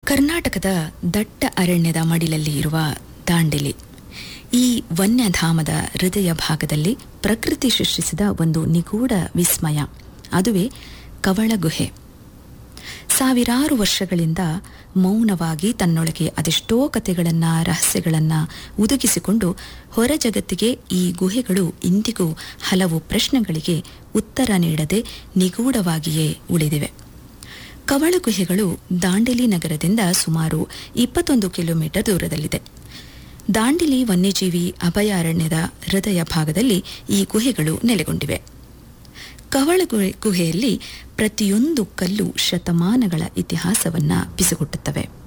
ಕರ್ನಾಟಕದ ದಟ್ಟ ಅರಣ್ಯದ ಮಡಿಲಲ್ಲಿ ಇರುವ ದಾಂಡೇಲಿ ಈ ವನ್ಯಧಾಮದ ಹೃದಯ ಭಾಗದಲ್ಲಿ ಪ್ರಕೃತಿ ಸೃಷ್ಟಿಸಿದ ಒಂದು ನಿಗೂಢ ವಿಸ್ಮಯ, ಅದುವೇ ಕವಳಗುಹೆ. ಸಾವಿರಾರು ವರ್ಷಗಳಿಂದ ಮೌನವಾಗಿ ತನ್ನೊಳಗೆ ಅದೆಷ್ಟೋ ಕಥೆಗಳನ್ನು, ರಹಸ್ಯಗಳನ್ನು ಉದುಗಿಸಿಕೊಂಡು ಹೊರ ಜಗತ್ತಿಗೆ ಈ ಗುಹೆಗಳು ಇಂದಿಗೂ ಹಲವು ಪ್ರಶ್ನೆಗಳಿಗೆ ಉತ್ತರ ನೀಡದೆ ನಿಗೂಢವಾಗಿಯೇ ಉಳಿದಿವೆ. ಕವಳಗುಹೆಗಳು ದಾಂಡೇಲಿ ನಗರದಿಂದ ಸುಮಾರು 21 ಕಿಲೋಮೀಟರ್ ದೂರದಲ್ಲಿದೆ. ದಾಂಡೇಲಿ ವನ್ಯಜೀವಿ ಅಭಯಾರಣ್ಯದ ಹೃದಯ ಭಾಗದಲ್ಲಿ ಈ ಗುಹೆಗಳು ನೆಲೆಗೊಂಡಿವೆ. ಕವಳಗುಹೆಯಲ್ಲಿ ಪ್ರತಿಯೊಂದು ಕಲ್ಲು ಶತಮಾನಗಳ ಇತಿಹಾಸವನ್ನು ಬಿಸಿಗುಟ್ಟುತ್ತವೆ.